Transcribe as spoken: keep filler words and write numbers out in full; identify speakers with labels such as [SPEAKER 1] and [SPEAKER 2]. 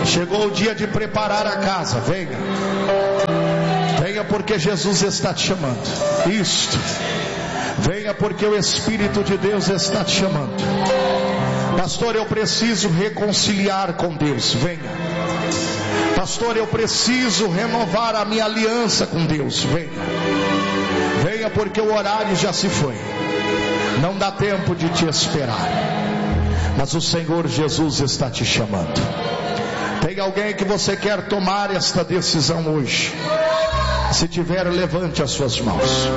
[SPEAKER 1] Chegou o dia de preparar a casa. Venha. Venha porque Jesus está te chamando. Isto. Venha porque o Espírito de Deus está te chamando. Pastor, eu preciso reconciliar com Deus. Venha. Pastor, eu preciso renovar a minha aliança com Deus. Venha. Venha porque o horário já se foi. Não dá tempo de te esperar. Mas o Senhor Jesus está te chamando. Tem alguém que você quer tomar esta decisão hoje? Se tiver, levante as suas mãos.